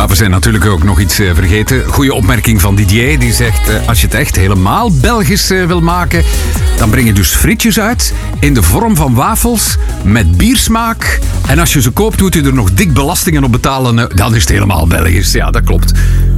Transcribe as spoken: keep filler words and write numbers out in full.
we zijn natuurlijk ook nog iets uh, vergeten. Goeie opmerking van Didier. Die zegt, uh, als je het echt helemaal Belgisch uh, wil maken, dan breng je dus frietjes uit in de vorm van wafels met biersmaak. En als je ze koopt, doet je er nog dik belastingen op betalen. Uh, dan is het helemaal Belgisch. Ja, dat klopt.